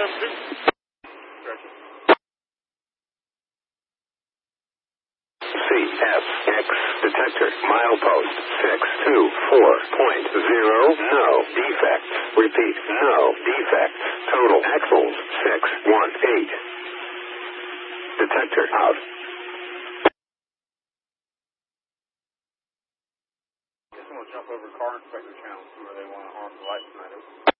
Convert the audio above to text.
CSX detector milepost 624.0. No defects. Repeat, no defects. Total axles 618. Detector out. I'm going to jump over car inspector channel, see where they want to arm the light tonight.